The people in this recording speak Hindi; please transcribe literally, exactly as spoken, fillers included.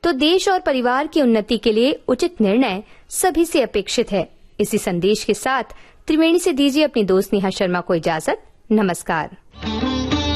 तो देश और परिवार की उन्नति के लिए उचित निर्णय सभी से अपेक्षित है। इसी संदेश के साथ त्रिवेणी से दीजिए अपनी दोस्त नेहा शर्मा को इजाजत। नमस्कार।